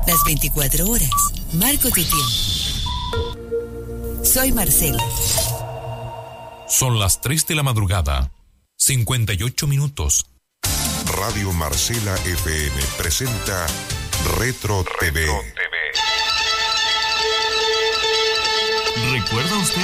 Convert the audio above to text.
Las 24 horas. Marco tu tiempo. Soy Marcela. Son las 3 de la madrugada. 58 minutos. Radio Marcela FM presenta Retro TV. ¿Recuerda usted